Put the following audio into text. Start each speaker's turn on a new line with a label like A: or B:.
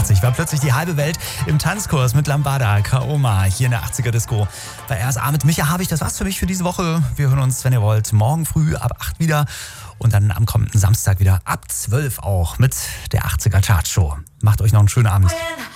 A: 1988 war plötzlich die halbe Welt im Tanzkurs mit Lambada, Kaoma, hier in der 80er Disco. Bei RSA mit Micha habe ich, das war's für mich für diese Woche. Wir hören uns, wenn ihr wollt, morgen früh ab 8 wieder und dann am kommenden Samstag wieder ab 12 auch mit der 80er Chartshow. Macht euch noch einen schönen Abend.